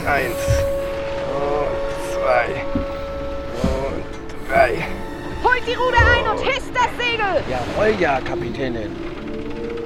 1 und 2 und 3. Holt die Ruder ein und hisst das Segel! Jawohl, ja, Kapitänin.